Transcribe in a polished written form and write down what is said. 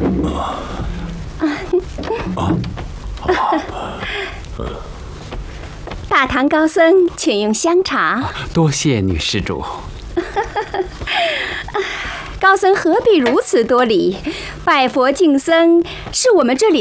大唐高僧，请用香茶。 多谢女施主。 高僧何必如此多礼？拜佛敬僧是我们这里